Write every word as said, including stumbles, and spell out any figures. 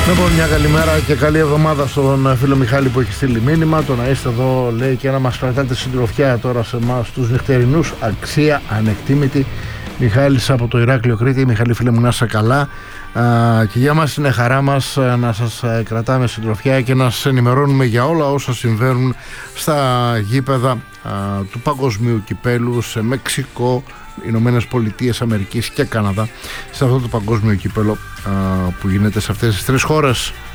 Λοιπόν, μια καλημέρα και καλή εβδομάδα στον φίλο Μιχάλη που έχει στείλει μήνυμα. Το να είστε εδώ, λέει, και να μας κρατάτε συντροφιά τώρα σε εμάς τους νυχτερινούς, αξία ανεκτήμητη. Μιχάλης από το Ηράκλειο Κρήτη. Μιχάλη, φίλε μου, να είσαι καλά. Α, και για μας είναι χαρά μας να σας κρατάμε συντροφιά και να σας ενημερώνουμε για όλα όσα συμβαίνουν στα γήπεδα α, του Παγκοσμίου Κυπέλου σε Μεξικό, Ηνωμένες Πολιτείες Αμερικής και Καναδά, σε αυτό το παγκόσμιο κύπελο α, που γίνεται σε αυτές τις τρεις χώρες.